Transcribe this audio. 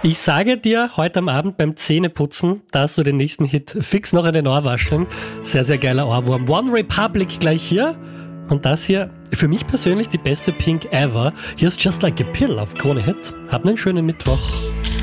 Ich sage dir, heute am Abend beim Zähneputzen, da hast du den nächsten Hit fix noch in den Ohr waschen. Sehr, sehr geiler Ohrwurm. One Republic gleich hier. Und das hier, für mich persönlich die beste Pink ever. Hier ist Just Like a Pill auf Krone Hit. Habt einen schönen Mittwoch.